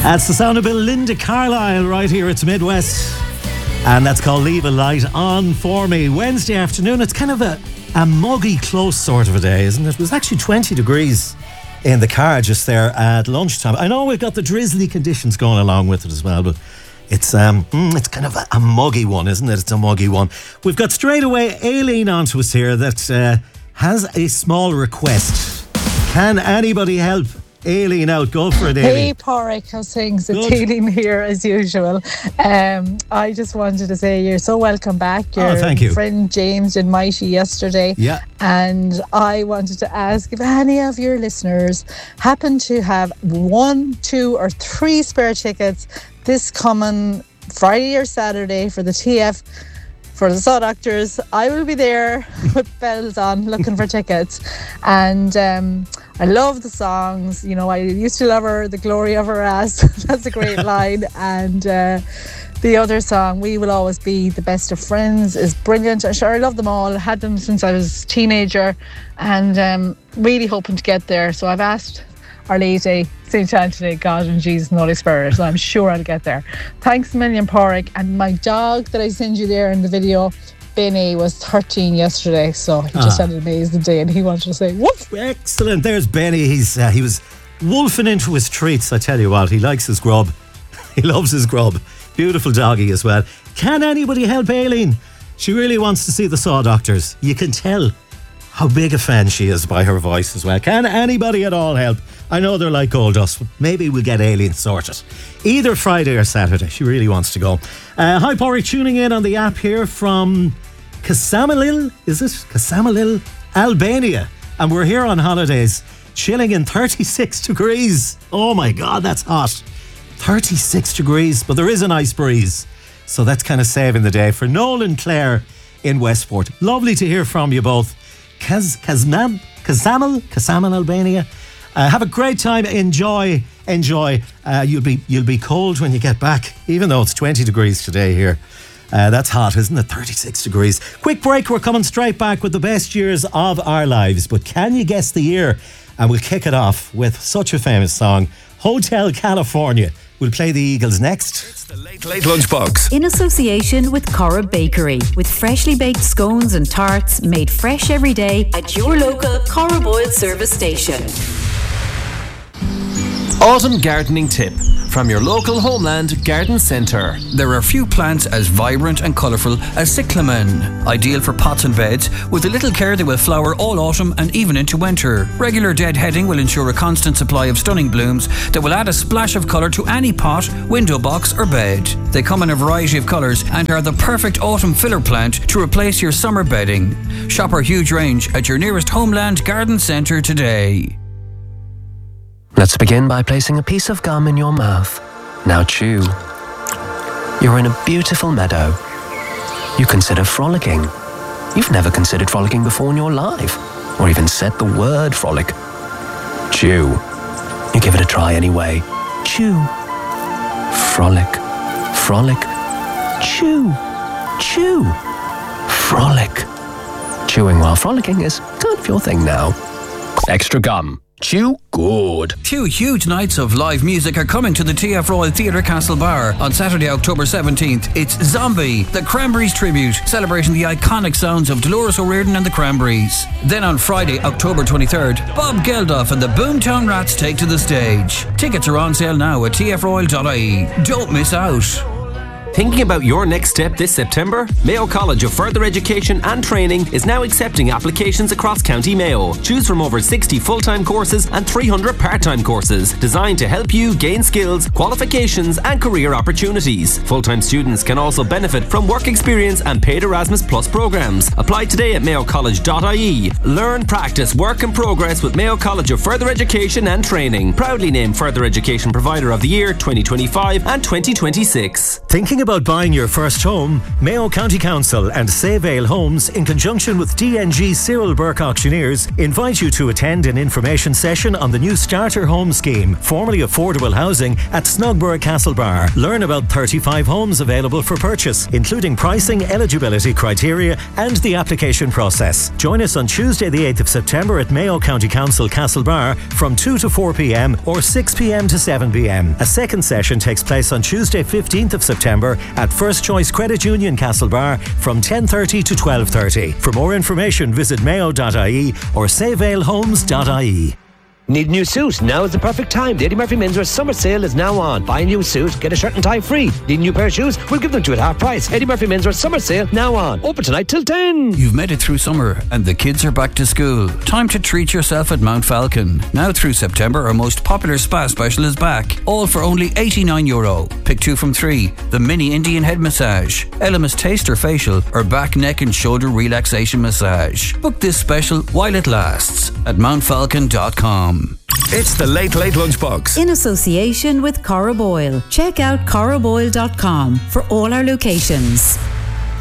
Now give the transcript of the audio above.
That's the sound of Belinda Carlisle right here at Midwest. And that's called Leave a Light On For Me. Wednesday afternoon, it's kind of a muggy, close sort of a day, isn't it? It was actually 20 degrees in the car just there at lunchtime. I know we've got the drizzly conditions going along with it as well, but it's kind of a muggy one, isn't it? It's a muggy one. We've got straight away Aileen onto us here that has a small request. Can anybody help Aileen out? Go for it, Aileen. Hey Porrick, how's things? It's Aileen here as usual. I just wanted to say you're so welcome back. Thank you. Friend James did Mighty yesterday. Yeah. And I wanted to ask if any of your listeners happen to have 1, 2 or 3 spare tickets this coming Friday or Saturday for the TF for the Saw Doctors. I will be there with bells on looking for tickets. And I love the songs. You know, I used to love her, The Glory of Her Ass. That's a great line. And the other song, We Will Always Be the Best of Friends, is brilliant. I'm sure I love them all. I had them since I was a teenager and really hoping to get there. So I've asked Our Lady, St. Anthony, God and Jesus and Holy Spirit, so I'm sure I'll get there. Thanks a million, Porrick. And my dog that I sent you there in the video, Benny, was 13 yesterday, so he just had an amazing day and he wanted to say woof. Excellent. There's Benny. He was wolfing into his treats. I tell you what, he likes his grub. He loves his grub. Beautiful doggy as well. Can anybody help Aileen? She really wants to see the Saw Doctors. You can tell how big a fan she is by her voice as well. Can anybody at all help? I know they're like gold dust. Maybe we'll get Aileen sorted. Either Friday or Saturday. She really wants to go. Hi, Porrick, tuning in on the app here from Casamalil. Is it? Casamalil, Albania. And we're here on holidays, chilling in 36 degrees. Oh my God, that's hot. 36 degrees, but there is a nice breeze. So that's kind of saving the day for Nolan Clare in Westport. Lovely to hear from you both. Casamal, Albania. Have a great time. Enjoy. You'll be cold when you get back, even though it's 20 degrees today here. That's hot, isn't it? 36 degrees. Quick break. We're coming straight back with the best years of our lives. But can you guess the year? And we'll kick it off with such a famous song, Hotel California. We'll play the Eagles next. It's the Late Lunchbox. In association with Corra Bakery, with freshly baked scones and tarts made fresh every day at your local Corra Boyle service station. Autumn gardening tip from your local Homeland Garden Centre. There are few plants as vibrant and colourful as cyclamen. Ideal for pots and beds. With a little care they will flower all autumn and even into winter. Regular deadheading will ensure a constant supply of stunning blooms that will add a splash of colour to any pot, window box or bed. They come in a variety of colours and are the perfect autumn filler plant to replace your summer bedding. Shop our huge range at your nearest Homeland Garden Centre today. Let's begin by placing a piece of gum in your mouth. Now chew. You're in a beautiful meadow. You consider frolicking. You've never considered frolicking before in your life, or even said the word frolic. Chew. You give it a try anyway. Chew. Frolic. Frolic. Chew. Chew. Frolic. Chewing while frolicking is kind of your thing now. Extra gum. Chew good. 2 huge nights of live music are coming to the TF Royal Theatre Castlebar on Saturday, October 17th. It's Zombie, the Cranberries tribute, celebrating the iconic sounds of Dolores O'Riordan and the Cranberries. Then on Friday, October 23rd, Bob Geldof and the Boomtown Rats take to the stage. Tickets are on sale now at tfroyal.ie. Don't miss out. Thinking about your next step this September? Mayo College of Further Education and Training is now accepting applications across County Mayo. Choose from over 60 full-time courses and 300 part-time courses designed to help you gain skills, qualifications and career opportunities. Full-time students can also benefit from work experience and paid Erasmus Plus programs. Apply today at mayocollege.ie. Learn, practice, work and progress with Mayo College of Further Education and Training. Proudly named Further Education Provider of the Year 2025 and 2026. Thinking about buying your first home? Mayo County Council and Save Ale Homes, in conjunction with DNG Cyril Burke Auctioneers, invite you to attend an information session on the new Starter Home Scheme, formerly affordable housing, at Snugborough Castlebar. Learn about 35 homes available for purchase, including pricing, eligibility criteria and the application process. Join us on Tuesday the 8th of September at Mayo County Council Castlebar from 2 to 4 p.m. or 6 p.m. to 7 p.m. A second session takes place on Tuesday 15th of September at First Choice Credit Union Castlebar from 10:30 to 12:30. For more information, visit mayo.ie or savealehomes.ie. Need a new suit? Now is the perfect time. The Eddie Murphy Menswear Summer Sale is now on. Buy a new suit, get a shirt and tie free. Need a new pair of shoes? We'll give them to you at half price. Eddie Murphy Menswear Summer Sale now on. Open tonight till 10. You've made it through summer and the kids are back to school. Time to treat yourself at Mount Falcon. Now through September, our most popular spa special is back. All for only €89. Pick 2 from 3. The mini Indian head massage, Elemis taster facial, or back, neck and shoulder relaxation massage. Book this special while it lasts at mountfalcon.com. It's the Late Late Lunchbox. In association with Cora Boyle. Check out coraboyle.com for all our locations.